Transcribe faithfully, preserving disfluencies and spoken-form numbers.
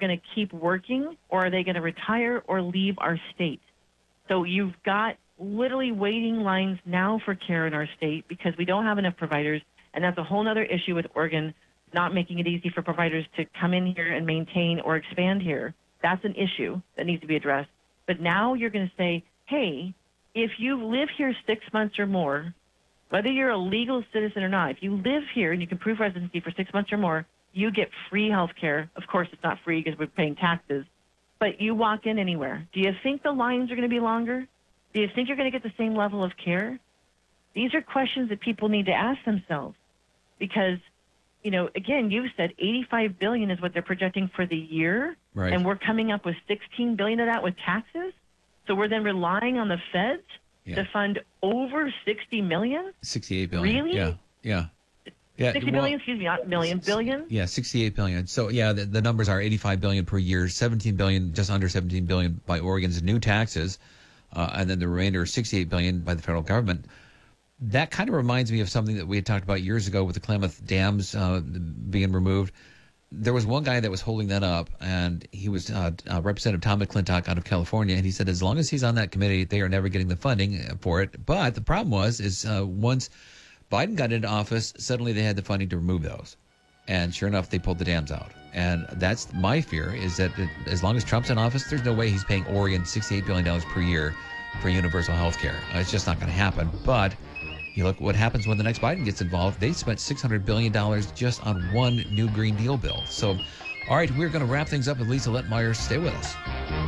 going to keep working, or are they going to retire or leave our state? So you've got literally waiting lines now for care in our state because we don't have enough providers, and that's a whole other issue with Oregon not making it easy for providers to come in here and maintain or expand here. That's an issue that needs to be addressed. But now you're going to say, hey, if you live here six months or more, whether you're a legal citizen or not, if you live here and you can prove residency for six months or more, you get free health care. Of course, it's not free because we're paying taxes, but you walk in anywhere. Do you think the lines are going to be longer? Do you think you're going to get the same level of care? These are questions that people need to ask themselves because, you know, again, you've said eighty-five billion dollars is what they're projecting for the year, right. And we're coming up with sixteen billion dollars of that with taxes. So we're then relying on the feds yeah. to fund over sixty million dollars? sixty-eight billion dollars. Really? Yeah, yeah. Yeah, sixty well, billion, excuse me, not million, billion? Yeah, sixty-eight billion. So, yeah, the, the numbers are eighty-five billion per year, seventeen billion, just under seventeen billion by Oregon's new taxes, uh, and then the remainder is sixty-eight billion by the federal government. That kind of reminds me of something that we had talked about years ago with the Klamath dams uh, being removed. There was one guy that was holding that up, and he was uh, uh, Representative Tom McClintock out of California, and he said as long as he's on that committee, they are never getting the funding for it. But the problem was is uh, once Biden got into office, suddenly they had the funding to remove those. And sure enough, they pulled the dams out. And that's my fear, is that it, as long as Trump's in office, there's no way he's paying Oregon sixty-eight billion dollars per year for universal health care. Uh, it's just not going to happen. But you look what happens when the next Biden gets involved. They spent six hundred billion dollars just on one new Green Deal bill. So, all right, we're going to wrap things up with Lisa Lettmeyer. Stay with us.